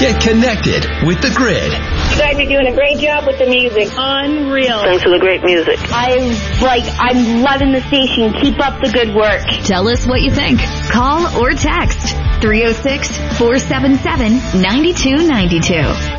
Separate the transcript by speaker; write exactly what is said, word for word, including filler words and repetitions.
Speaker 1: Get connected with The Grid.
Speaker 2: You guys are doing a great job with the music. Unreal.
Speaker 3: Thanks for the great music.
Speaker 2: I like, I'm loving the station. Keep up the good work.
Speaker 4: Tell us what you think. Call or text three oh six, four seven seven, nine two nine two.